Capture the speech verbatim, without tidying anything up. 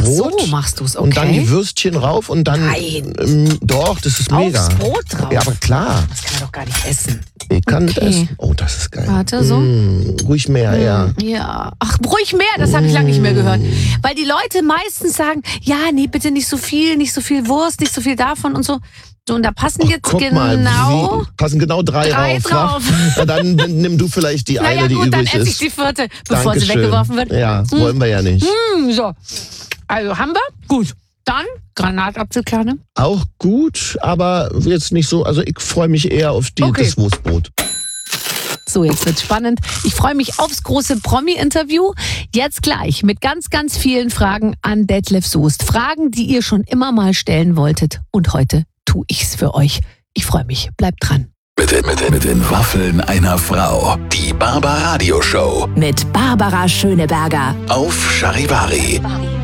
Brot. So machst du's, okay. Und dann die Würstchen rauf und dann... Nein. Ähm, doch, das ist mega. Aufs Brot drauf? Ja, aber klar. Das kann man doch gar nicht essen. Ich kann Okay. das essen. Oh, das ist geil. Warte, so. Mm, ruhig mehr, ja. Ja. Ach, ruhig mehr, das habe ich lange nicht mehr gehört. Weil die Leute meistens sagen, ja, nee, bitte nicht so viel, nicht so viel Wurst, nicht so viel davon und so. So, und da passen Ach, jetzt guck genau... mal, wie, passen genau drei, Drei rauf. drauf. wa? Na, dann nimm du vielleicht die Naja eine, die gut, dann übrig esse ich ist. die vierte, bevor Dankeschön. sie weggeworfen wird. Ja, wollen wir ja nicht. Hm, so, also haben wir? Gut. Dann Granatapfelkerne. Auch gut, aber jetzt nicht so. Also ich freue mich eher auf die, Okay. das Wurstbrot. So, jetzt wird's spannend. Ich freue mich aufs große Promi-Interview. Jetzt gleich mit ganz, ganz vielen Fragen an Detlef Soest. Fragen, die ihr schon immer mal stellen wolltet. Und heute tue ich's für euch. Ich freue mich. Bleibt dran. Mit den, mit, den, mit den Waffeln einer Frau. Die Barbaradio Show Mit Barbara Schöneberger. auf Charivari.